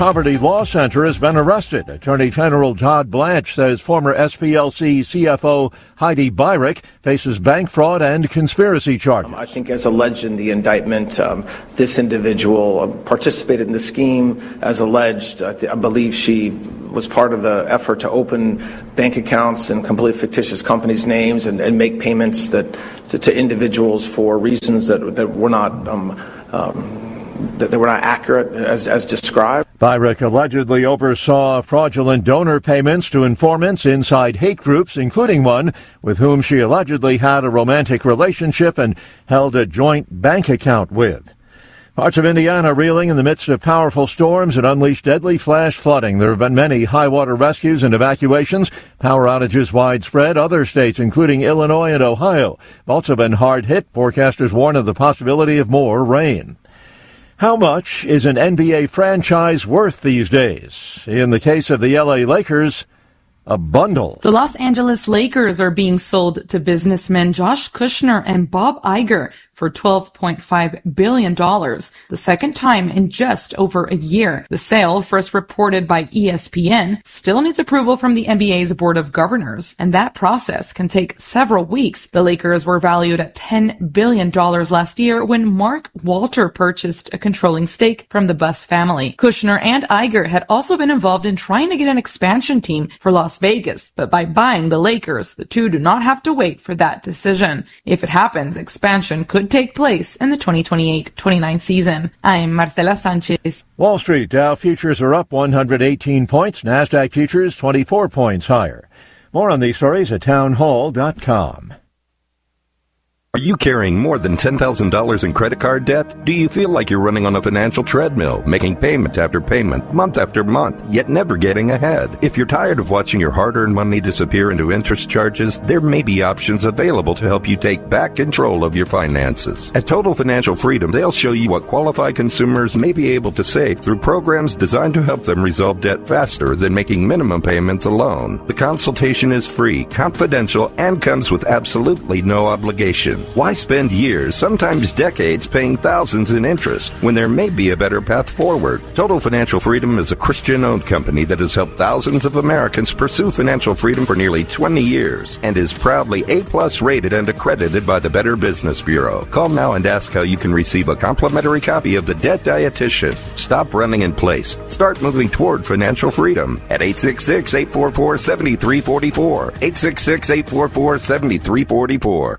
Poverty Law Center has been arrested. Attorney General Todd Blanche says former SPLC CFO Heidi Beirich faces bank fraud and conspiracy charges. I think as alleged in the indictment, this individual participated in the scheme as alleged. I believe she was part of the effort to open bank accounts in completely fictitious companies' names and make payments to individuals for reasons that were not that they were not accurate as described. Beirich allegedly oversaw fraudulent donor payments to informants inside hate groups, including one with whom she allegedly had a romantic relationship and held a joint bank account with. Parts of Indiana reeling in the midst of powerful storms and unleashed deadly flash flooding. There have been many high-water rescues and evacuations. Power outages widespread. Other states, including Illinois and Ohio, have also been hard hit. Forecasters warn of the possibility of more rain. How much is an NBA franchise worth these days? In the case of the LA Lakers, a bundle. The Los Angeles Lakers are being sold to businessmen Josh Kushner and Bob Iger for $12.5 billion, the second time in just over a year. The sale, first reported by ESPN, still needs approval from the NBA's Board of Governors, and that process can take several weeks. The Lakers were valued at $10 billion last year when Mark Walter purchased a controlling stake from the Buss family. Kushner and Iger had also been involved in trying to get an expansion team for Las Vegas, but by buying the Lakers, the two do not have to wait for that decision. If it happens, expansion could take place in the 2028-29 season. I'm Marcela Sanchez. Wall Street Dow futures are up 118 points. NASDAQ futures 24 points higher. More on these stories at townhall.com. Are you carrying more than $10,000 in credit card debt? Do you feel like you're running on a financial treadmill, making payment after payment, month after month, yet never getting ahead? If you're tired of watching your hard-earned money disappear into interest charges, there may be options available to help you take back control of your finances. At Total Financial Freedom, they'll show you what qualified consumers may be able to save through programs designed to help them resolve debt faster than making minimum payments alone. The consultation is free, confidential, and comes with absolutely no obligation. Why spend years, sometimes decades, paying thousands in interest when there may be a better path forward? Total Financial Freedom is a Christian-owned company that has helped thousands of Americans pursue financial freedom for nearly 20 years and is proudly A+ rated and accredited by the Better Business Bureau. Call now and ask how you can receive a complimentary copy of The Debt Dietitian. Stop running in place. Start moving toward financial freedom at 866-844-7344. 866-844-7344.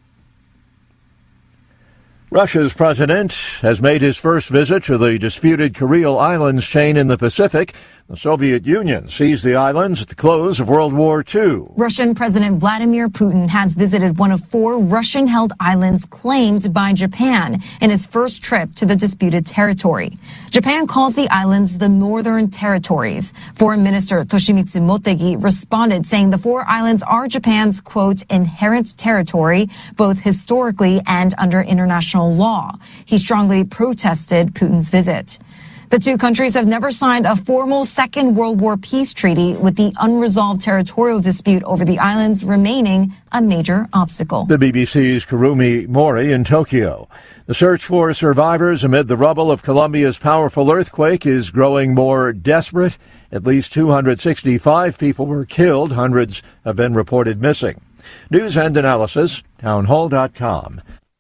Russia's president has made his first visit to the disputed Kuril Islands chain in the Pacific. The Soviet Union seized the islands at the close of World War II. Russian President Vladimir Putin has visited one of 4 Russian-held islands claimed by Japan in his first trip to the disputed territory. Japan calls the islands the Northern Territories. Foreign Minister Toshimitsu Motegi responded saying the 4 islands are Japan's, quote, inherent territory, both historically and under international law. He strongly protested Putin's visit. The two countries have never signed a formal Second World War peace treaty, with the unresolved territorial dispute over the islands remaining a major obstacle. The BBC's Kurumi Mori in Tokyo. The search for survivors amid the rubble of Colombia's powerful earthquake is growing more desperate. At least 265 people were killed. Hundreds have been reported missing. News and analysis, townhall.com.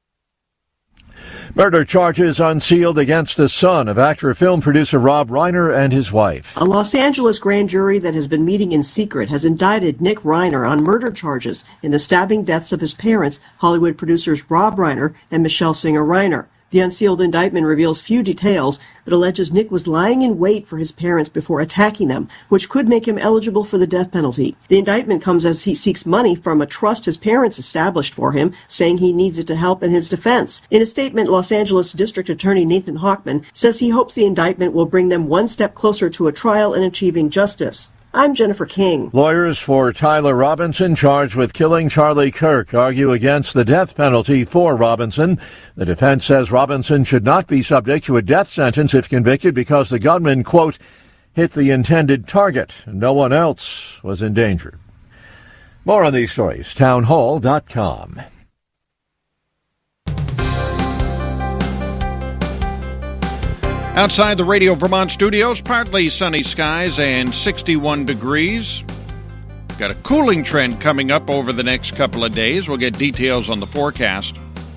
Murder charges unsealed against the son of actor-film producer Rob Reiner and his wife. A Los Angeles grand jury that has been meeting in secret has indicted Nick Reiner on murder charges in the stabbing deaths of his parents, Hollywood producers Rob Reiner and Michelle Singer Reiner. The unsealed indictment reveals few details, but alleges Nick was lying in wait for his parents before attacking them, which could make him eligible for the death penalty. The indictment comes as he seeks money from a trust his parents established for him, saying he needs it to help in his defense. In a statement, Los Angeles District Attorney Nathan Hochman says he hopes the indictment will bring them one step closer to a trial and achieving justice. I'm Jennifer King. Lawyers for Tyler Robinson, charged with killing Charlie Kirk, argue against the death penalty for Robinson. The defense says Robinson should not be subject to a death sentence if convicted because the gunman, quote, hit the intended target and no one else was in danger. More on these stories, townhall.com. Outside the Radio Vermont studios, partly sunny skies and 61 degrees. Got a cooling trend coming up over the next couple of days. We'll get details on the forecast.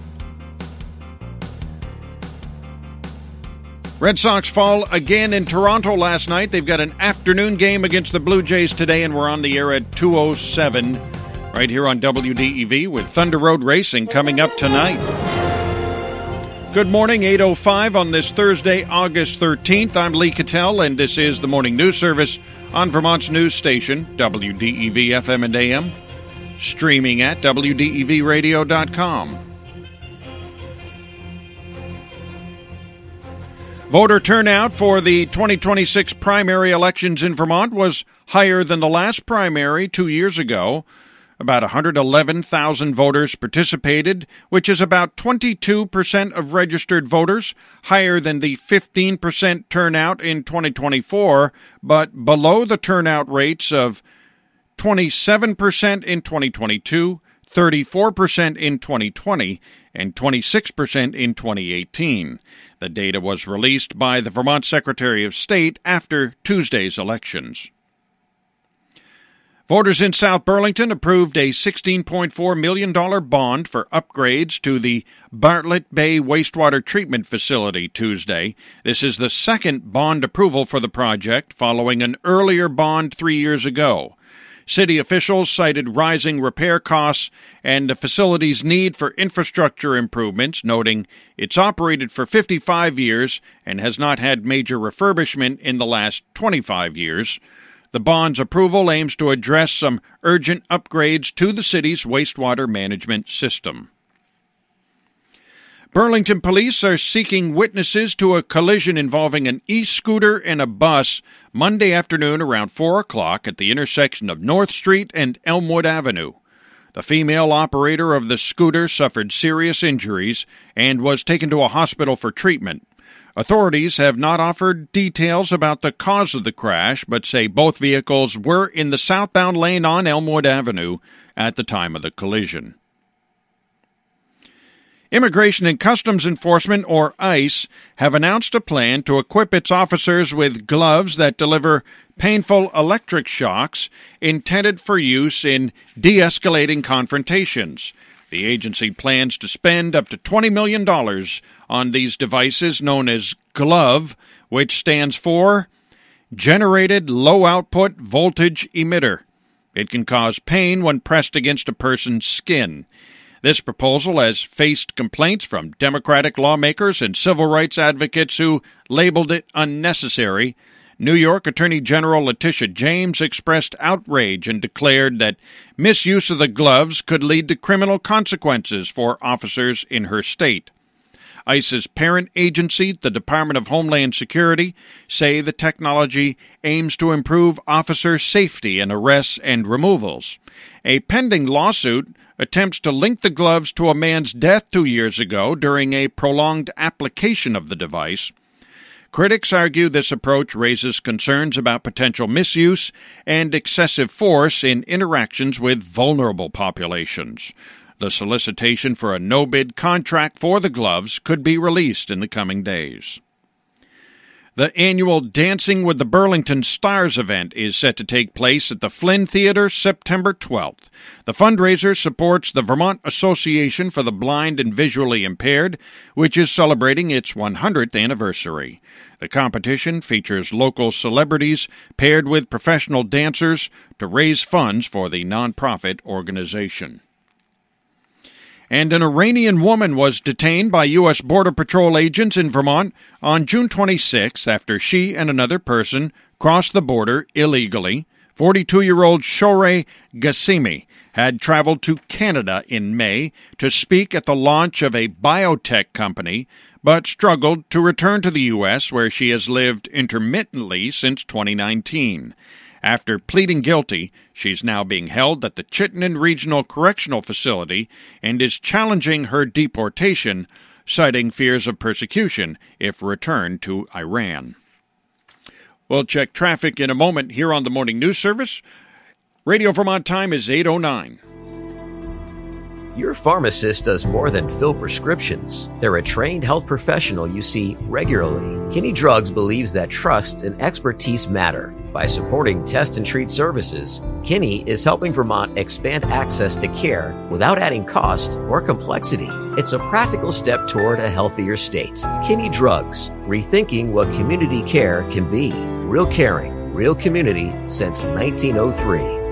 Red Sox fall again in Toronto last night. They've got an afternoon game against the Blue Jays today, and we're on the air at 2:07 right here on WDEV with Thunder Road Racing coming up tonight. Good morning, 8:05 on this Thursday, August 13th. I'm Lee Cattell, and this is the Morning News Service on Vermont's news station, WDEV FM and AM, streaming at WDEVradio.com. Voter turnout for the 2026 primary elections in Vermont was higher than the last primary 2 years ago. About 111,000 voters participated, which is about 22% of registered voters, higher than the 15% turnout in 2024, but below the turnout rates of 27% in 2022, 34% in 2020, and 26% in 2018. The data was released by the Vermont Secretary of State after Tuesday's elections. Voters in South Burlington approved a $16.4 million bond for upgrades to the Bartlett Bay Wastewater Treatment Facility Tuesday. This is the second bond approval for the project, following an earlier bond 3 years ago. City officials cited rising repair costs and the facility's need for infrastructure improvements, noting it's operated for 55 years and has not had major refurbishment in the last 25 years. The bond's approval aims to address some urgent upgrades to the city's wastewater management system. Burlington police are seeking witnesses to a collision involving an e-scooter and a bus Monday afternoon around 4 o'clock at the intersection of North Street and Elmwood Avenue. The female operator of the scooter suffered serious injuries and was taken to a hospital for treatment. Authorities have not offered details about the cause of the crash, but say both vehicles were in the southbound lane on Elmwood Avenue at the time of the collision. Immigration and Customs Enforcement, or ICE, have announced a plan to equip its officers with gloves that deliver painful electric shocks intended for use in de-escalating confrontations. The agency plans to spend up to $20 million on these devices known as GLOVE, which stands for Generated Low Output Voltage Emitter. It can cause pain when pressed against a person's skin. This proposal has faced complaints from Democratic lawmakers and civil rights advocates who labeled it unnecessary. New York Attorney General Letitia James expressed outrage and declared that misuse of the gloves could lead to criminal consequences for officers in her state. ICE's parent agency, the Department of Homeland Security, say the technology aims to improve officer safety in arrests and removals. A pending lawsuit attempts to link the gloves to a man's death 2 years ago during a prolonged application of the device. Critics argue this approach raises concerns about potential misuse and excessive force in interactions with vulnerable populations. The solicitation for a no-bid contract for the gloves could be released in the coming days. The annual Dancing with the Burlington Stars event is set to take place at the Flynn Theater September 12th. The fundraiser supports the Vermont Association for the Blind and Visually Impaired, which is celebrating its 100th anniversary. The competition features local celebrities paired with professional dancers to raise funds for the nonprofit organization. And an Iranian woman was detained by U.S. Border Patrol agents in Vermont on June 26 after she and another person crossed the border illegally. 42-year-old Shoreh Ghassemi had traveled to Canada in May to speak at the launch of a biotech company, but struggled to return to the U.S., where she has lived intermittently since 2019. After pleading guilty, she's now being held at the Chittenden Regional Correctional Facility and is challenging her deportation, citing fears of persecution if returned to Iran. We'll check traffic in a moment here on the Morning News Service. Radio Vermont time is 8:09. Your pharmacist does more than fill prescriptions. They're a trained health professional you see regularly. Kinney Drugs believes that trust and expertise matter. By supporting test and treat services, Kinney is helping Vermont expand access to care without adding cost or complexity. It's a practical step toward a healthier state. Kinney Drugs, rethinking what community care can be. Real caring, real community since 1903.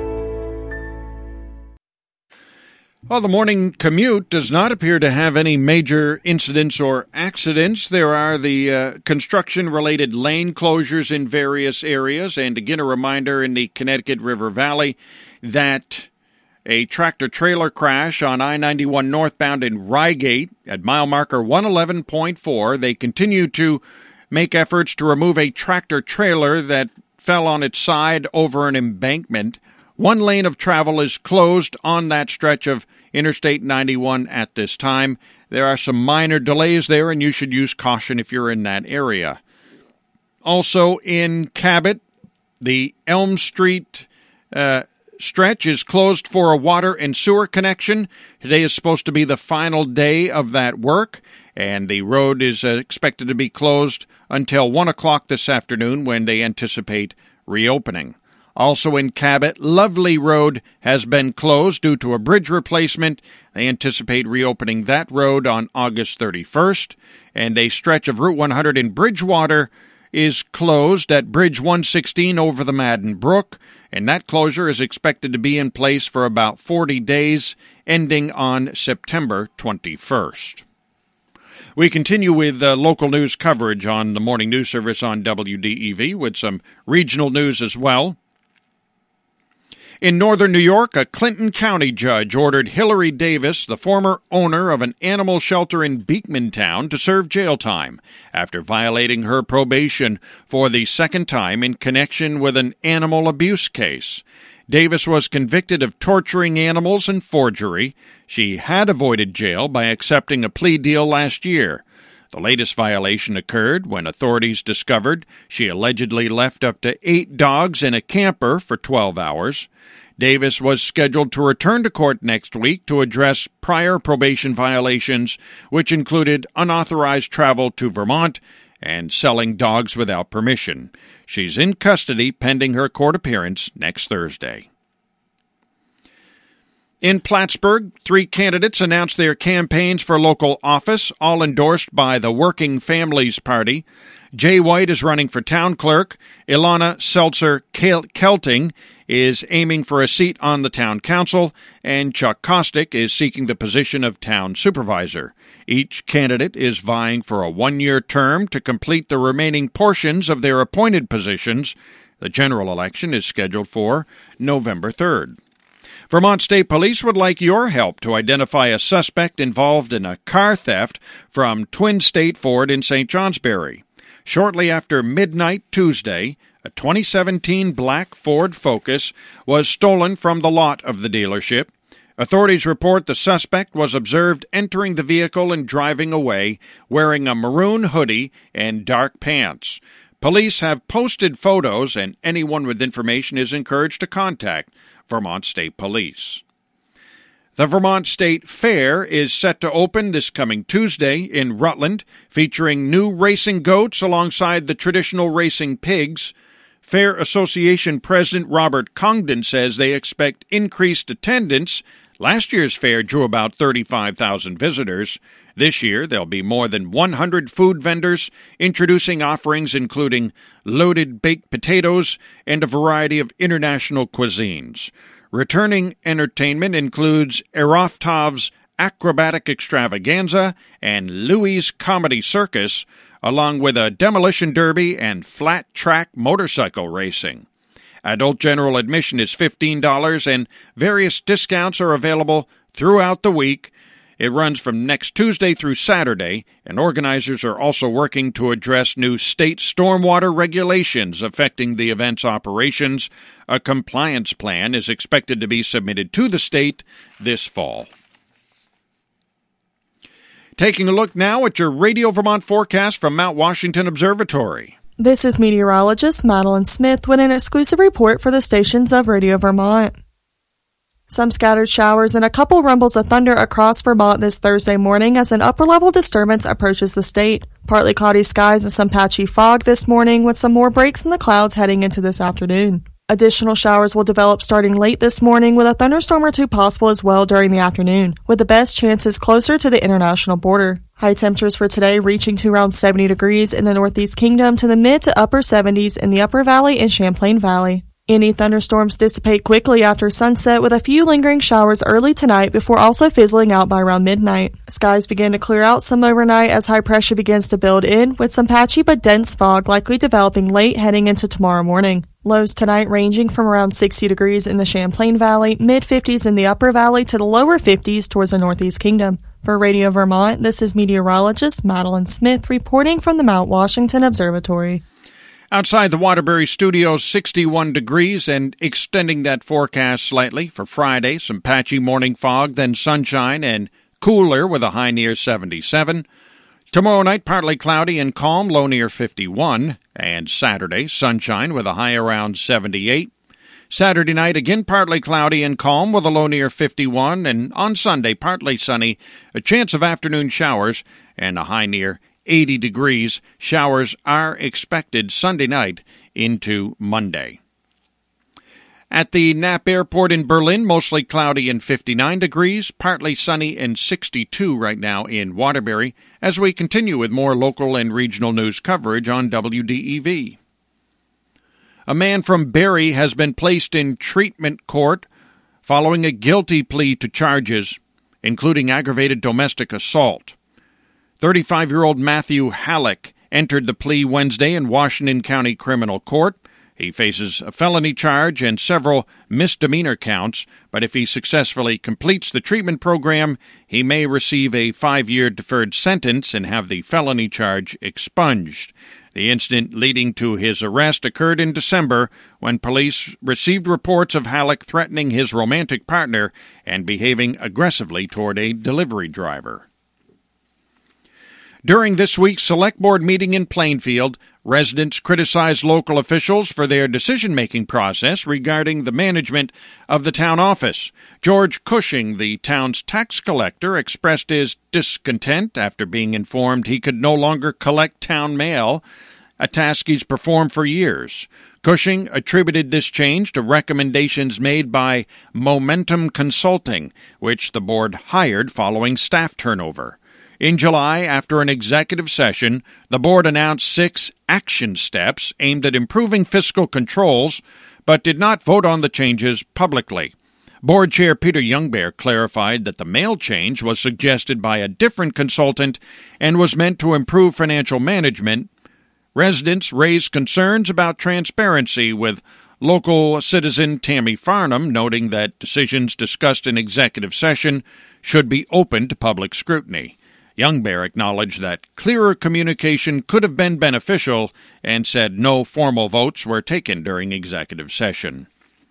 Well, the morning commute does not appear to have any major incidents or accidents. There are the construction-related lane closures in various areas. And again, a reminder in the Connecticut River Valley that a tractor-trailer crash on I-91 northbound in Reigate at mile marker 111.4. They continue to make efforts to remove a tractor-trailer that fell on its side over an embankment. One lane of travel is closed on that stretch of Interstate 91 at this time. There are some minor delays there, and you should use caution if you're in that area. Also in Cabot, the Elm Street stretch is closed for a water and sewer connection. Today is supposed to be the final day of that work, and the road is expected to be closed until 1 o'clock this afternoon when they anticipate reopening. Also in Cabot, Lovely Road has been closed due to a bridge replacement. They anticipate reopening that road on August 31st. And a stretch of Route 100 in Bridgewater is closed at Bridge 116 over the Madden Brook. And that closure is expected to be in place for about 40 days, ending on September 21st. We continue with local news coverage on the morning news service on WDEV with some regional news as well. In northern New York, a Clinton County judge ordered Hillary Davis, the former owner of an animal shelter in Beekmantown, to serve jail time after violating her probation for the second time in connection with an animal abuse case. Davis was convicted of torturing animals and forgery. She had avoided jail by accepting a plea deal last year. The latest violation occurred when authorities discovered she allegedly left up to 8 dogs in a camper for 12 hours. Davis was scheduled to return to court next week to address prior probation violations, which included unauthorized travel to Vermont and selling dogs without permission. She's in custody pending her court appearance next Thursday. In Plattsburgh, 3 candidates announced their campaigns for local office, all endorsed by the Working Families Party. Jay White is running for town clerk. Ilana Seltzer-Kelting is aiming for a seat on the town council, and Chuck Kostick is seeking the position of town supervisor. Each candidate is vying for a 1-year term to complete the remaining portions of their appointed positions. The general election is scheduled for November 3rd. Vermont State Police would like your help to identify a suspect involved in a car theft from Twin State Ford in St. Johnsbury. Shortly after midnight Tuesday, a 2017 black Ford Focus was stolen from the lot of the dealership. Authorities report the suspect was observed entering the vehicle and driving away, wearing a maroon hoodie and dark pants. Police have posted photos, and anyone with information is encouraged to contact Vermont State Police. The Vermont State Fair is set to open this coming Tuesday in Rutland, featuring new racing goats alongside the traditional racing pigs. Fair Association President Robert Congdon says they expect increased attendance. Last year's fair drew about 35,000 visitors. This year, there'll be more than 100 food vendors introducing offerings including loaded baked potatoes and a variety of international cuisines. Returning entertainment includes Eroftov's Acrobatic Extravaganza and Louis' Comedy Circus, along with a demolition derby and flat-track motorcycle racing. Adult general admission is $15, and various discounts are available throughout the week. It runs from next Tuesday through Saturday, and organizers are also working to address new state stormwater regulations affecting the event's operations. A compliance plan is expected to be submitted to the state this fall. Taking a look now at your Radio Vermont forecast from Mount Washington Observatory. This is meteorologist Madeline Smith with an exclusive report for the stations of Radio Vermont. Some scattered showers and a couple rumbles of thunder across Vermont this Thursday morning as an upper-level disturbance approaches the state. Partly cloudy skies and some patchy fog this morning with some more breaks in the clouds heading into this afternoon. Additional showers will develop starting late this morning with a thunderstorm or two possible as well during the afternoon, with the best chances closer to the international border. High temperatures for today reaching to around 70 degrees in the Northeast Kingdom to the mid to upper 70s in the Upper Valley and Champlain Valley. Any thunderstorms dissipate quickly after sunset with a few lingering showers early tonight before also fizzling out by around midnight. Skies begin to clear out some overnight as high pressure begins to build in, with some patchy but dense fog likely developing late heading into tomorrow morning. Lows tonight ranging from around 60 degrees in the Champlain Valley, mid-50s in the Upper Valley to the lower 50s towards the Northeast Kingdom. For Radio Vermont, this is meteorologist Madeline Smith reporting from the Mount Washington Observatory. Outside the Waterbury studios, 61 degrees, and extending that forecast slightly for Friday, some patchy morning fog, then sunshine and cooler with a high near 77. Tomorrow night, partly cloudy and calm, low near 51. And Saturday, sunshine with a high around 78. Saturday night, again partly cloudy and calm with a low near 51. And on Sunday, partly sunny, a chance of afternoon showers and a high near 80 degrees. Showers are expected Sunday night into Monday. At the Knapp Airport in Berlin, mostly cloudy and 59 degrees, partly sunny and 62 right now in Waterbury, as we continue with more local and regional news coverage on WDEV. A man from Barrie has been placed in treatment court following a guilty plea to charges, including aggravated domestic assault. 35-year-old Matthew Halleck entered the plea Wednesday in Washington County Criminal Court. He faces a felony charge and several misdemeanor counts, but if he successfully completes the treatment program, he may receive a 5-year deferred sentence and have the felony charge expunged. The incident leading to his arrest occurred in December when police received reports of Halleck threatening his romantic partner and behaving aggressively toward a delivery driver. During this week's Select Board meeting in Plainfield, residents criticized local officials for their decision-making process regarding the management of the town office. George Cushing, the town's tax collector, expressed his discontent after being informed he could no longer collect town mail, a task he's performed for years. Cushing attributed this change to recommendations made by Momentum Consulting, which the board hired following staff turnover. In July, after an executive session, the board announced 6 action steps aimed at improving fiscal controls, but did not vote on the changes publicly. Board Chair Peter Youngbear clarified that the mail change was suggested by a different consultant and was meant to improve financial management. Residents raised concerns about transparency, with local citizen Tammy Farnham noting that decisions discussed in executive session should be open to public scrutiny. Youngbear acknowledged that clearer communication could have been beneficial and said no formal votes were taken during executive session.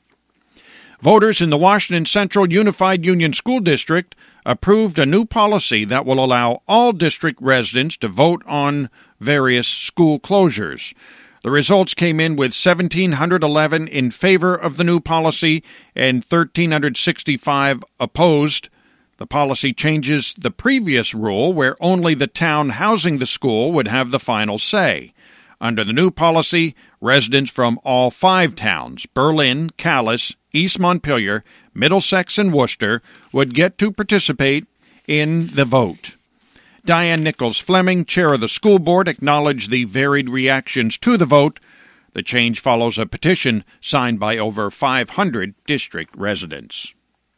Voters in the Washington Central Unified Union School District approved a new policy that will allow all district residents to vote on various school closures. The results came in with 1,711 in favor of the new policy and 1,365 opposed. The policy changes the previous rule where only the town housing the school would have the final say. Under the new policy, residents from all 5 towns, Berlin, Calais, East Montpelier, Middlesex, and Worcester, would get to participate in the vote. Diane Nichols-Fleming, chair of the school board, acknowledged the varied reactions to the vote. The change follows a petition signed by over 500 district residents.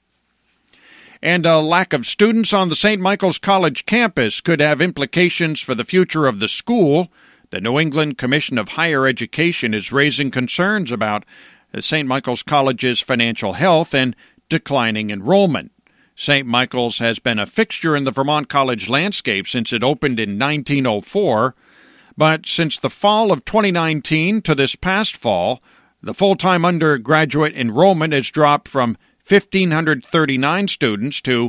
And a lack of students on the St. Michael's College campus could have implications for the future of the school. The New England Commission of Higher Education is raising concerns about St. Michael's College's financial health and declining enrollment. St. Michael's has been a fixture in the Vermont college landscape since it opened in 1904, but since the fall of 2019 to this past fall, the full-time undergraduate enrollment has dropped from 1,539 students to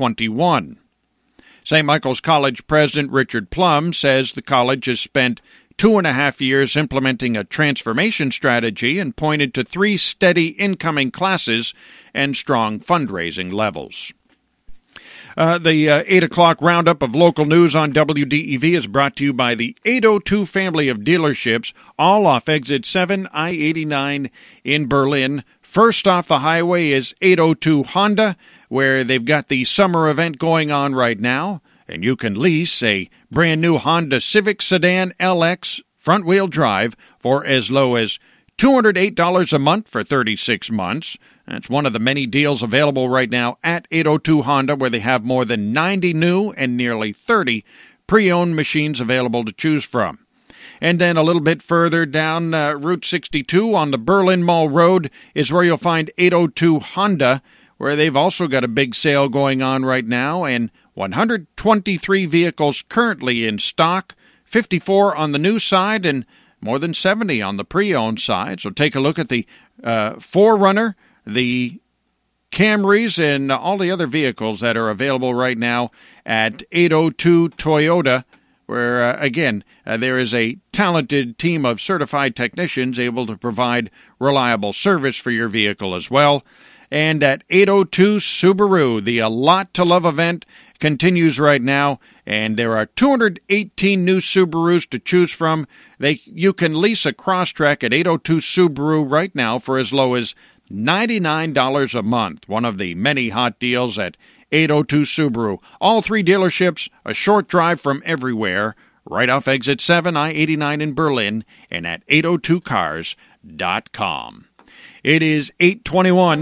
1,021. St. Michael's College President Richard Plum says the college has spent 2.5 years implementing a transformation strategy and pointed to 3 steady incoming classes and strong fundraising levels. The 8 o'clock roundup of local news on WDEV is brought to you by the 802 family of dealerships, all off Exit 7, I-89 in Berlin. First off the highway is 802 Honda, where they've got the summer event going on right now, and you can lease a brand new Honda Civic Sedan LX front-wheel drive for as low as $208 a month for 36 months. That's one of the many deals available right now at 802 Honda, where they have more than 90 new and nearly 30 pre-owned machines available to choose from. And then a little bit further down Route 62 on the Berlin Mall Road is where you'll find 802 Honda, where they've also got a big sale going on right now, and 123 vehicles currently in stock, 54 on the new side, and more than 70 on the pre-owned side. So take a look at the 4Runner, the Camrys, and all the other vehicles that are available right now at 802 Toyota, where, again, there is a talented team of certified technicians able to provide reliable service for your vehicle as well. And at 802 Subaru, the A Lot to Love event continues right now, and there are 218 new Subarus to choose from. You can lease a Crosstrek at 802 Subaru right now for as low as $99 a month, one of the many hot deals at 802 Subaru. All 3 dealerships, a short drive from everywhere, right off Exit 7, I-89 in Berlin, and at 802cars.com. It is 8:21.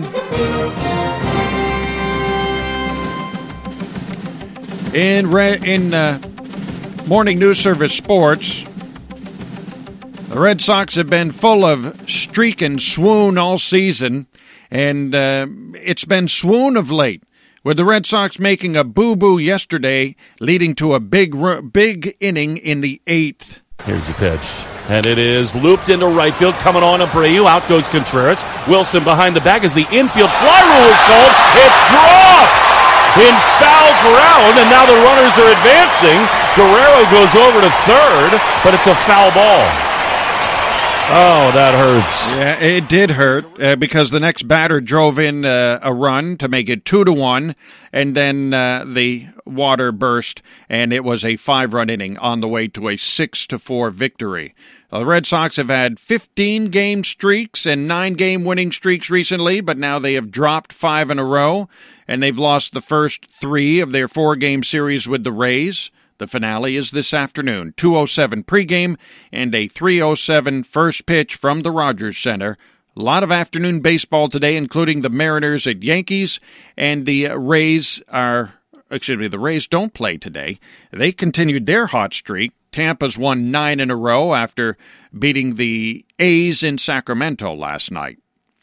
In Morning News Service Sports, the Red Sox have been full of streak and swoon all season, and it's been swoon of late, with the Red Sox making a boo-boo yesterday, leading to a big inning in the 8th. Here's the pitch, and it is looped into right field, coming on Abreu. Out goes Contreras. Wilson behind the bag as the infield fly rule is called. It's dropped in foul ground, and now the runners are advancing. Guerrero goes over to third, but it's a foul ball. Oh, that hurts. Yeah, it did hurt because the next batter drove in a run to make it 2-1, and then the water burst, and it was a 5-run inning on the way to a 6-4 victory. The Red Sox have had 15-game streaks and 9-game winning streaks recently, but now they have dropped 5 in a row, and they've lost the first 3 of their 4-game series with the Rays. The finale is this afternoon, 2:07 pregame and a 3:07 first pitch from the Rogers Center. A lot of afternoon baseball today, including the Mariners at Yankees, and the Rays don't play today. They continued their hot streak. Tampa's won 9 in a row after beating the A's in Sacramento last night.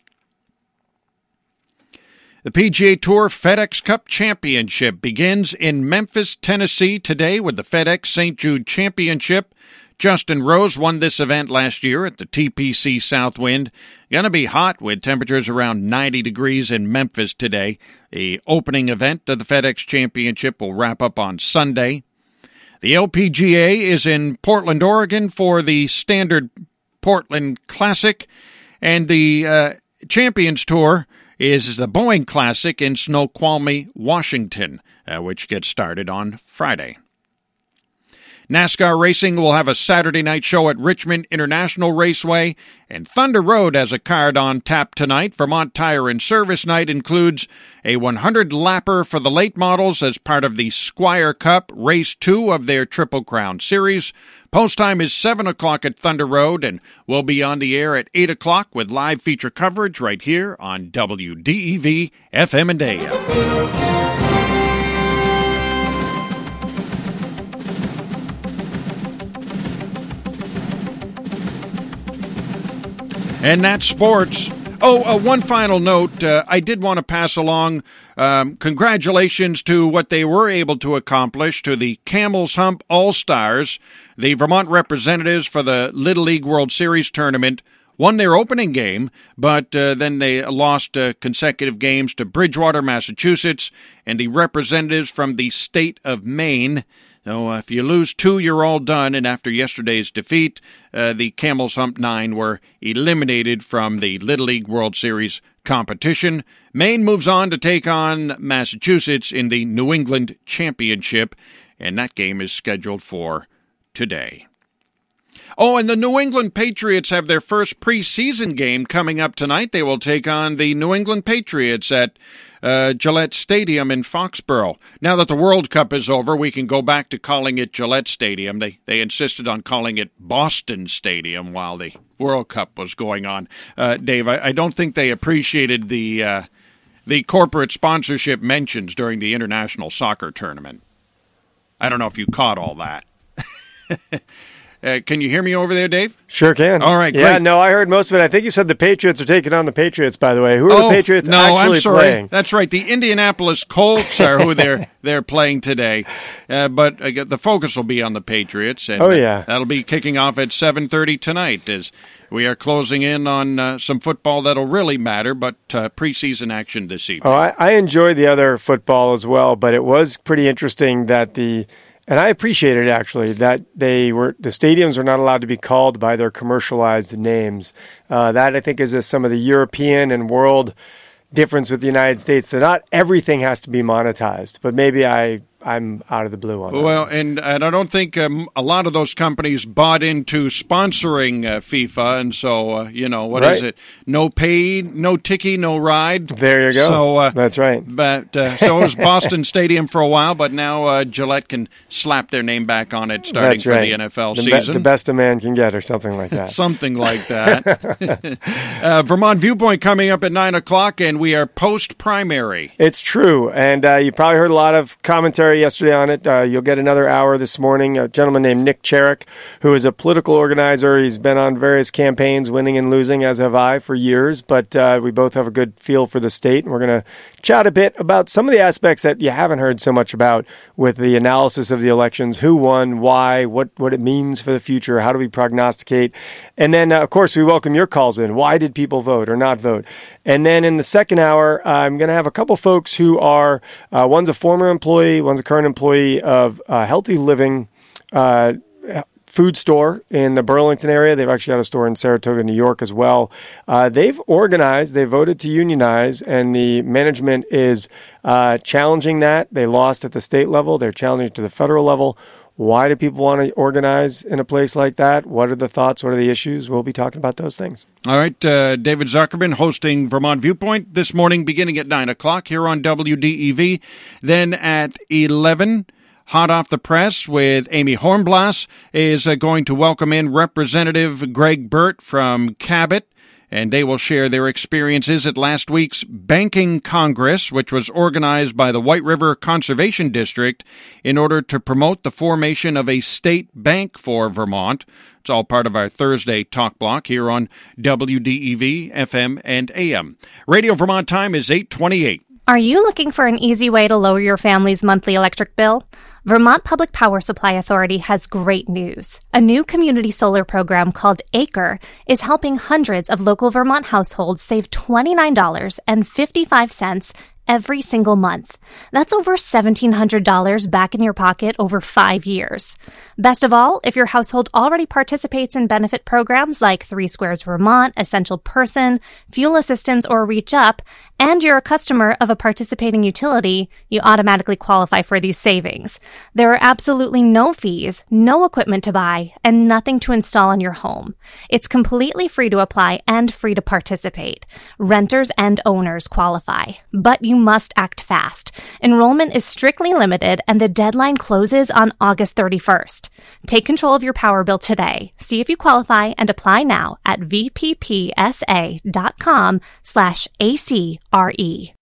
The PGA Tour FedEx Cup Championship begins in Memphis, Tennessee today with the FedEx St. Jude Championship. Justin Rose won this event last year at the TPC Southwind. Going to be hot with temperatures around 90 degrees in Memphis today. The opening event of the FedEx Championship will wrap up on Sunday. The LPGA is in Portland, Oregon for the Standard Portland Classic, and the Champions Tour is the Boeing Classic in Snoqualmie, Washington, which gets started on Friday. NASCAR Racing will have a Saturday night show at Richmond International Raceway, and Thunder Road has a card on tap tonight. Vermont Tire and Service Night includes a 100-lapper for the late models as part of the Squire Cup, Race 2 of their Triple Crown Series. Post time is 7 o'clock at Thunder Road, and we'll be on the air at 8 o'clock with live feature coverage right here on WDEV FM and AM. And that's sports. One final note. I did want to pass along congratulations to what they were able to accomplish to the Camel's Hump All-Stars. The Vermont representatives for the Little League World Series tournament won their opening game, but then they lost consecutive games to Bridgewater, Massachusetts, and the representatives from the state of Maine. So if you lose 2, you're all done. And after yesterday's defeat, the Camels Hump 9 were eliminated from the Little League World Series competition. Maine moves on to take on Massachusetts in the New England Championship, and that game is scheduled for today. Oh, and the New England Patriots have their first preseason game coming up tonight. They will take on the New England Patriots at Gillette Stadium in Foxborough. Now that the World Cup is over, we can go back to calling it Gillette Stadium. They insisted on calling it Boston Stadium while the World Cup was going on. Dave, I don't think they appreciated the corporate sponsorship mentions during the international soccer tournament. I don't know if you caught all that. Can you hear me over there, Dave? Sure can. All right, great. Yeah, no, I heard most of it. I think you said the Patriots are taking on the Patriots, by the way. Who are the Patriots actually playing? That's right. The Indianapolis Colts are who they're playing today. But the focus will be on the Patriots. And, that'll be kicking off at 7:30 tonight as we are closing in on some football that'll really matter, but preseason action this evening. Oh, I enjoyed the other football as well, but it was pretty interesting that and I appreciated actually that the stadiums were not allowed to be called by their commercialized names. That I think is some of the European and world difference with the United States, that not everything has to be monetized, but maybe I'm out of the blue on that. Well, and I don't think a lot of those companies bought into sponsoring FIFA, and so, what is it? No pay, no ticky, no ride. There you go. So, that's right. But so it was Boston Stadium for a while, but now Gillette can slap their name back on it starting for the NFL season. The best a man can get or something like that. Something like that. Vermont Viewpoint coming up at 9 o'clock, and we are post-primary. It's true, and you probably heard a lot of commentary yesterday on it. You'll get another hour this morning. A gentleman named Nick Cherrick, who is a political organizer. He's been on various campaigns, winning and losing, as have I, for years. But we both have a good feel for the state. And we're going to chat a bit about some of the aspects that you haven't heard so much about with the analysis of the elections. Who won, why, what it means for the future, how do we prognosticate? And then, of course, we welcome your calls in. Why did people vote or not vote? And then in the second hour, I'm going to have a couple folks who are, one's a former employee, one's a current employee of Healthy Living food store in the Burlington area. They've actually got a store in Saratoga, New York as well. They've organized, they voted to unionize, and the management is challenging that. They lost at the state level. They're challenging it to the federal level. Why do people want to organize in a place like that? What are the thoughts? What are the issues? We'll be talking about those things. All right. David Zuckerman hosting Vermont Viewpoint this morning beginning at 9 o'clock here on WDEV. Then at 11, Hot Off the Press with Amy Hornblas is going to welcome in Representative Greg Burt from Cabot, and they will share their experiences at last week's Banking Congress, which was organized by the White River Conservation District in order to promote the formation of a state bank for Vermont. It's all part of our Thursday talk block here on WDEV, FM, and AM. Radio Vermont time is 8:28. Are you looking for an easy way to lower your family's monthly electric bill? Vermont Public Power Supply Authority has great news. A new community solar program called ACRE is helping hundreds of local Vermont households save $29.55 every single month. That's over $1,700 back in your pocket over 5 years. Best of all, if your household already participates in benefit programs like 3 Squares Vermont, Essential Person, Fuel Assistance, or Reach Up, and you're a customer of a participating utility, you automatically qualify for these savings. There are absolutely no fees, no equipment to buy, and nothing to install in your home. It's completely free to apply and free to participate. Renters and owners qualify, but you must act fast. Enrollment is strictly limited, and the deadline closes on August 31st. Take control of your power bill today. See if you qualify and apply now at vppsa.com/ACRE.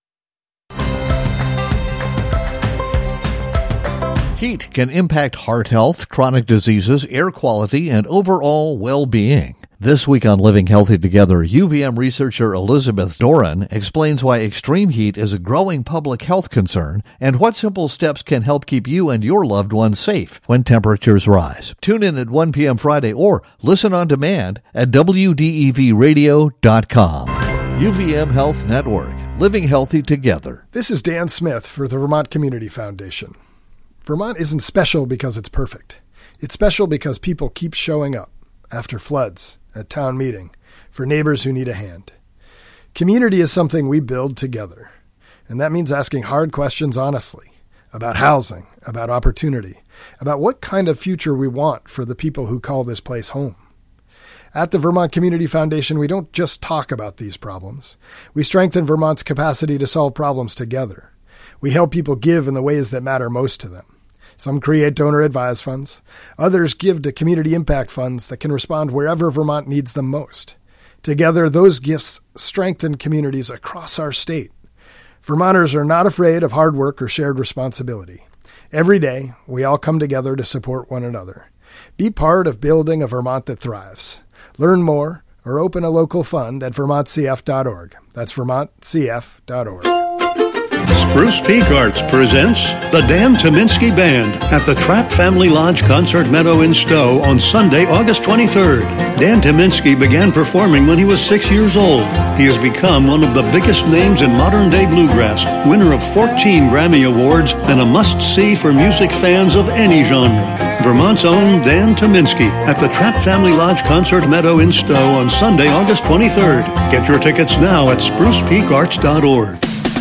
Heat can impact heart health, chronic diseases, air quality, and overall well-being. This week on Living Healthy Together, UVM researcher Elizabeth Doran explains why extreme heat is a growing public health concern and what simple steps can help keep you and your loved ones safe when temperatures rise. Tune in at 1 p.m. Friday or listen on demand at WDEVradio.com. UVM Health Network, living healthy together. This is Dan Smith for the Vermont Community Foundation. Vermont isn't special because it's perfect. It's special because people keep showing up after floods, at town meeting, for neighbors who need a hand. Community is something we build together, and that means asking hard questions honestly about housing, about opportunity, about what kind of future we want for the people who call this place home. At the Vermont Community Foundation, we don't just talk about these problems. We strengthen Vermont's capacity to solve problems together. We help people give in the ways that matter most to them. Some create donor-advised funds. Others give to community impact funds that can respond wherever Vermont needs them most. Together, those gifts strengthen communities across our state. Vermonters are not afraid of hard work or shared responsibility. Every day, we all come together to support one another. Be part of building a Vermont that thrives. Learn more or open a local fund at vermontcf.org. That's vermontcf.org. Spruce Peak Arts presents the Dan Tyminski Band at the Trapp Family Lodge Concert Meadow in Stowe on Sunday, August 23rd. Dan Tyminski began performing when he was 6 years old. He has become one of the biggest names in modern-day bluegrass, winner of 14 Grammy Awards, and a must-see for music fans of any genre. Vermont's own Dan Tyminski at the Trapp Family Lodge Concert Meadow in Stowe on Sunday, August 23rd. Get your tickets now at sprucepeakarts.org.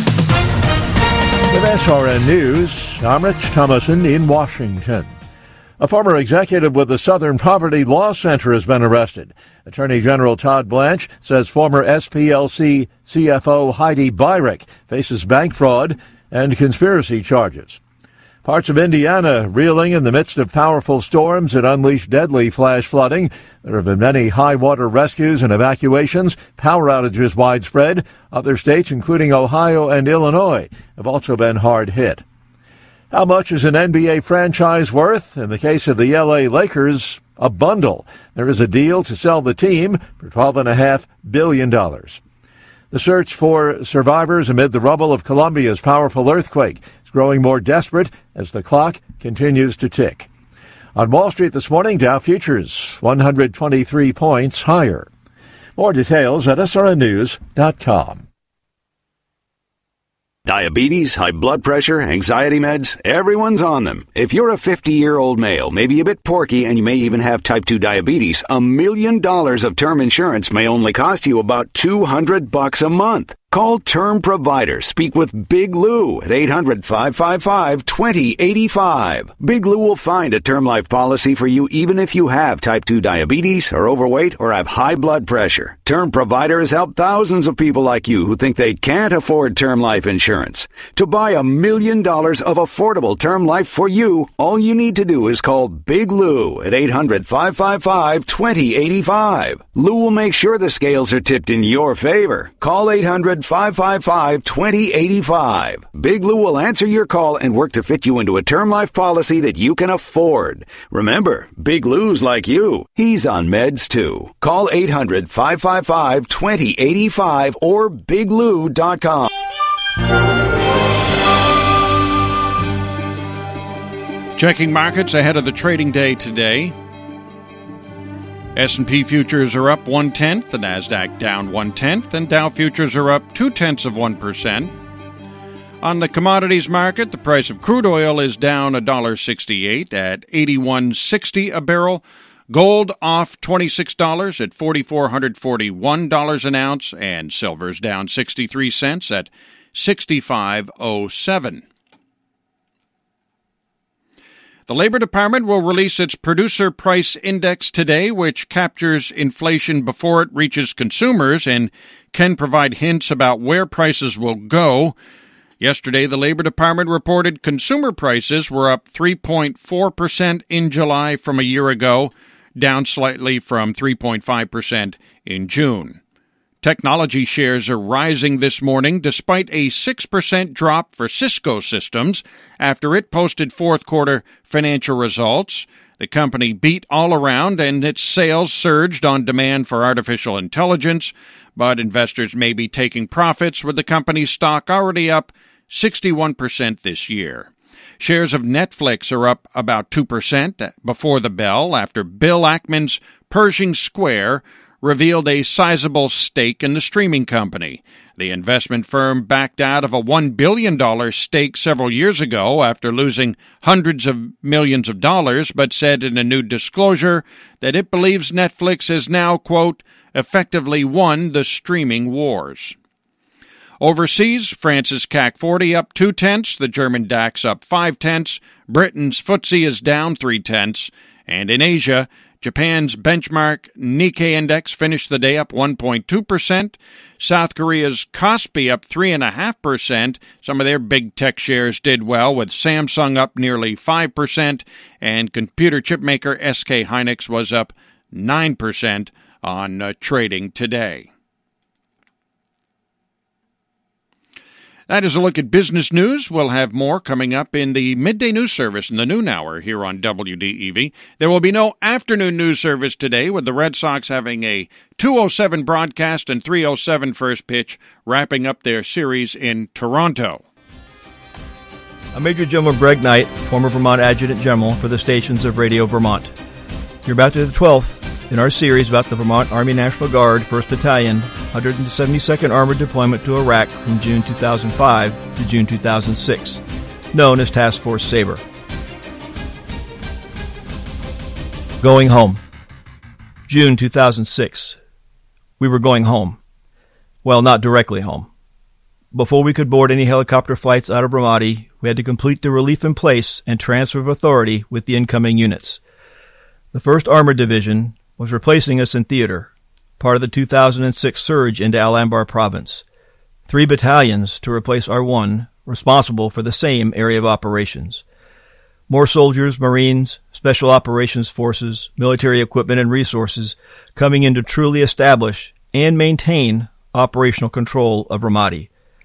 With SRN News, I'm Rich Thomason in Washington. A former executive with the Southern Poverty Law Center has been arrested. Attorney General Todd Blanche says former SPLC CFO Heidi Beirich faces bank fraud and conspiracy charges. Parts of Indiana reeling in the midst of powerful storms that unleashed deadly flash flooding. There have been many high-water rescues and evacuations, power outages widespread. Other states, including Ohio and Illinois, have also been hard hit. How much is an NBA franchise worth? In the case of the LA Lakers, a bundle. There is a deal to sell the team for $12.5 billion. The search for survivors amid the rubble of Colombia's powerful earthquake is growing more desperate as the clock continues to tick. On Wall Street this morning, Dow futures 123 points higher. More details at srnnews.com. Diabetes, high blood pressure, anxiety meds, everyone's on them. If you're a 50-year-old male, maybe a bit porky, and you may even have type 2 diabetes, $1 million of term insurance may only cost you about $200 a month. Call Term Provider. Speak with Big Lou at 800-555-2085. Big Lou will find a term life policy for you even if you have type 2 diabetes, are overweight, or have high blood pressure. Term Provider has helped thousands of people like you who think they can't afford term life insurance. To buy $1 million of affordable term life for you, all you need to do is call Big Lou at 800-555-2085. Lou will make sure the scales are tipped in your favor. Call 800-555-2085. Big Lou will answer your call and work to fit you into a term life policy that you can afford. Remember, Big Lou's like you. He's on meds too. Call 800-555-2085 or biglou.com. Checking markets ahead of the trading day today. S&P futures are up 0.1%, the Nasdaq down 0.1%, and Dow futures are up 0.2%. On the commodities market, the price of crude oil is down $1.68 at $81.60 a barrel. Gold off $26 at $4,441 an ounce, and silver's down 63 cents at $65.07. The Labor Department will release its Producer Price Index today, which captures inflation before it reaches consumers and can provide hints about where prices will go. Yesterday, the Labor Department reported consumer prices were up 3.4% in July from a year ago, down slightly from 3.5% in June. Technology shares are rising this morning despite a 6% drop for Cisco Systems after it posted fourth-quarter financial results. The company beat all around and its sales surged on demand for artificial intelligence, but investors may be taking profits with the company's stock already up 61% this year. Shares of Netflix are up about 2% before the bell after Bill Ackman's Pershing Square revealed a sizable stake in the streaming company. The investment firm backed out of a $1 billion stake several years ago after losing hundreds of millions of dollars, but said in a new disclosure that it believes Netflix has now, quote, effectively won the streaming wars. Overseas, France's CAC 40 up 0.2, the German DAX up 0.5, Britain's FTSE is down 0.3, and in Asia, Japan's benchmark Nikkei index finished the day up 1.2%. South Korea's Kospi up 3.5%. Some of their big tech shares did well, with Samsung up nearly 5%, and computer chip maker SK Hynix was up 9% on trading today. That is a look at business news. We'll have more coming up in the midday news service in the noon hour here on WDEV. There will be no afternoon news service today, with the Red Sox having a 2:07 broadcast and 3:07 first pitch, wrapping up their series in Toronto. I'm Major General Greg Knight, former Vermont Adjutant General for the stations of Radio Vermont. You're about to the 12th in our series about the Vermont Army National Guard 1st Battalion, 172nd Armored Deployment to Iraq from June 2005 to June 2006, known as Task Force Sabre. Going home. June 2006. We were going home. Well, not directly home. Before we could board any helicopter flights out of Ramadi, we had to complete the relief in place and transfer of authority with the incoming units. The 1st Armored Division was replacing us in theater, part of the 2006 surge into Al-Anbar province. 3 battalions to replace our 1, responsible for the same area of operations. More soldiers, Marines, Special Operations Forces, military equipment and resources coming in to truly establish and maintain operational control of Ramadi.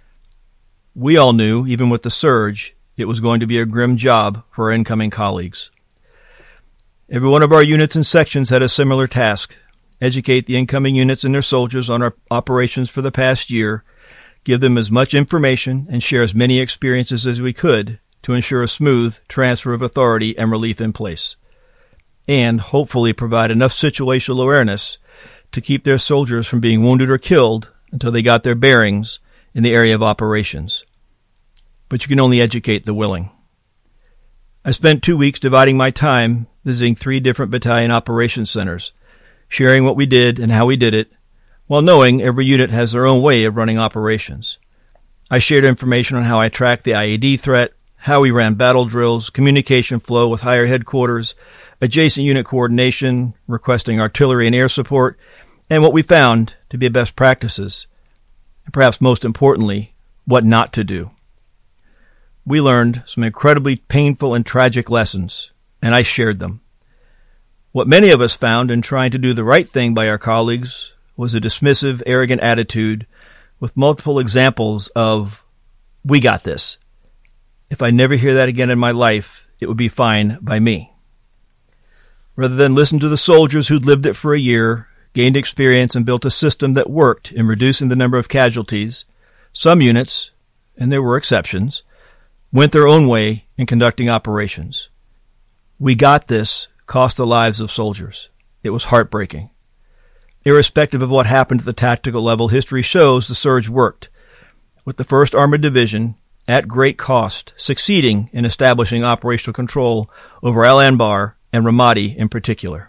We all knew, even with the surge, it was going to be a grim job for our incoming colleagues. Every one of our units and sections had a similar task: educate the incoming units and their soldiers on our operations for the past year, give them as much information, and share as many experiences as we could to ensure a smooth transfer of authority and relief in place, and hopefully provide enough situational awareness to keep their soldiers from being wounded or killed until they got their bearings in the area of operations. But you can only educate the willing. I spent 2 weeks dividing my time visiting 3 different battalion operations centers, sharing what we did and how we did it, while knowing every unit has their own way of running operations. I shared information on how I tracked the IED threat, how we ran battle drills, communication flow with higher headquarters, adjacent unit coordination, requesting artillery and air support, and what we found to be best practices, and perhaps most importantly, what not to do. We learned some incredibly painful and tragic lessons, and I shared them. What many of us found in trying to do the right thing by our colleagues was a dismissive, arrogant attitude with multiple examples of, "We got this. If I never hear that again in my life, it would be fine by me." Rather than listen to the soldiers who'd lived it for a year, gained experience, and built a system that worked in reducing the number of casualties, some units, and there were exceptions, went their own way in conducting operations. "We got this" cost the lives of soldiers. It was heartbreaking. Irrespective of what happened at the tactical level, history shows the surge worked, with the 1st Armored Division, at great cost, succeeding in establishing operational control over Al-Anbar and Ramadi in particular.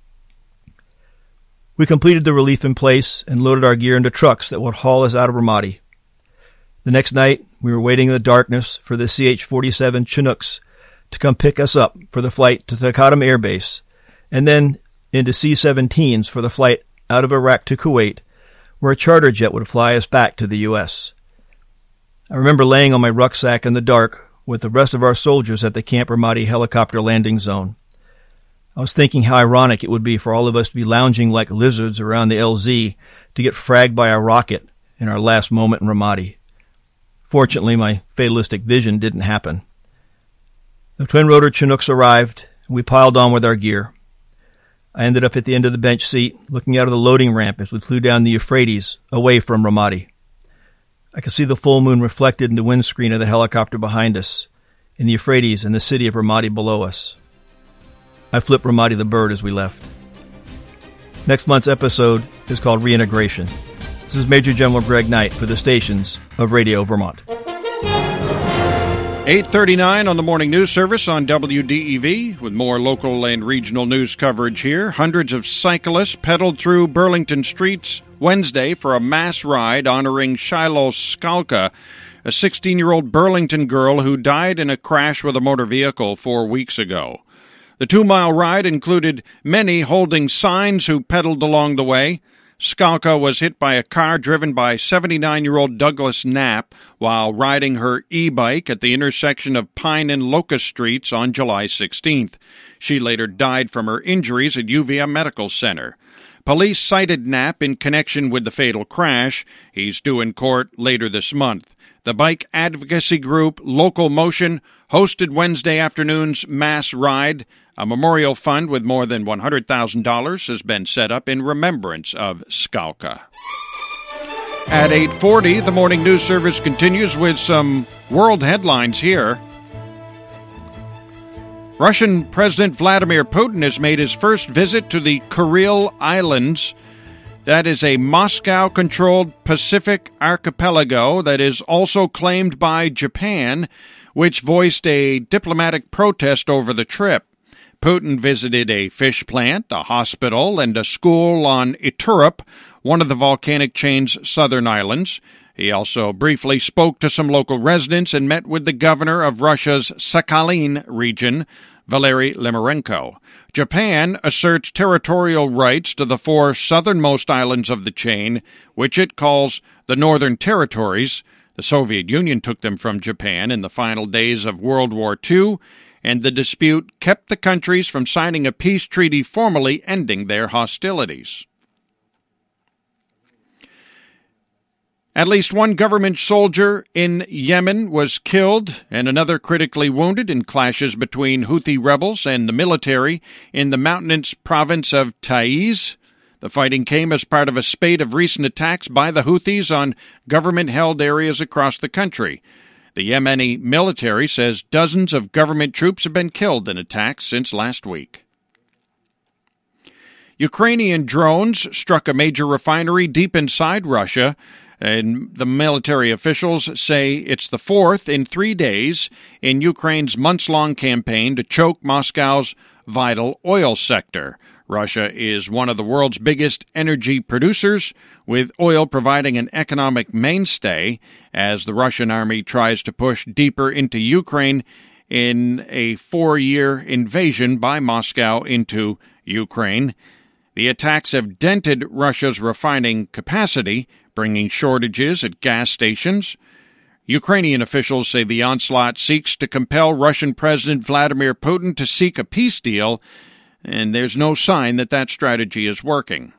We completed the relief in place and loaded our gear into trucks that would haul us out of Ramadi. The next night, we were waiting in the darkness for the CH-47 Chinooks to come pick us up for the flight to Taqadum Air Base, and then into C-17s for the flight out of Iraq to Kuwait, where a charter jet would fly us back to the U.S. I remember laying on my rucksack in the dark with the rest of our soldiers at the Camp Ramadi helicopter landing zone. I was thinking how ironic it would be for all of us to be lounging like lizards around the LZ to get fragged by a rocket in our last moment in Ramadi. Fortunately, my fatalistic vision didn't happen. The twin-rotor Chinooks arrived, and we piled on with our gear. I ended up at the end of the bench seat, looking out of the loading ramp as we flew down the Euphrates, away from Ramadi. I could see the full moon reflected in the windscreen of the helicopter behind us, in the Euphrates and the city of Ramadi below us. I flipped Ramadi the bird as we left. Next month's episode is called Reintegration. This is Major General Greg Knight for the stations of Radio Vermont. 8:39 on the morning news service on WDEV with more local and regional news coverage here. Hundreds of cyclists pedaled through Burlington streets Wednesday for a mass ride honoring Shiloh Skalka, a 16-year-old Burlington girl who died in a crash with a motor vehicle 4 weeks ago. The 2-mile ride included many holding signs who pedaled along the way. Skalka was hit by a car driven by 79-year-old Douglas Knapp while riding her e-bike at the intersection of Pine and Locust Streets on July 16th. She later died from her injuries at UVM Medical Center. Police cited Knapp in connection with the fatal crash. He's due in court later this month. The bike advocacy group Local Motion hosted Wednesday afternoon's mass ride. A memorial fund with more than $100,000 has been set up in remembrance of Skalka. At 8:40, the morning news service continues with some world headlines here. Russian President Vladimir Putin has made his first visit to the Kuril Islands. That is a Moscow-controlled Pacific archipelago that is also claimed by Japan, which voiced a diplomatic protest over the trip. Putin visited a fish plant, a hospital, and a school on Iturup, one of the volcanic chain's southern islands. He also briefly spoke to some local residents and met with the governor of Russia's Sakhalin region, Valery Limarenko. Japan asserts territorial rights to the 4 southernmost islands of the chain, which it calls the Northern Territories. The Soviet Union took them from Japan in the final days of World War II, and the dispute kept the countries from signing a peace treaty formally ending their hostilities. At least one government soldier in Yemen was killed and another critically wounded in clashes between Houthi rebels and the military in the mountainous province of Taiz. The fighting came as part of a spate of recent attacks by the Houthis on government-held areas across the country. The Yemeni military says dozens of government troops have been killed in attacks since last week. Ukrainian drones struck a major refinery deep inside Russia, and the military officials say it's the 4th in 3 days in Ukraine's months-long campaign to choke Moscow's vital oil sector. Russia is one of the world's biggest energy producers, with oil providing an economic mainstay as the Russian army tries to push deeper into Ukraine in a 4-year invasion by Moscow into Ukraine. The attacks have dented Russia's refining capacity, bringing shortages at gas stations. Ukrainian officials say the onslaught seeks to compel Russian President Vladimir Putin to seek a peace deal, and there's no sign that that strategy is working.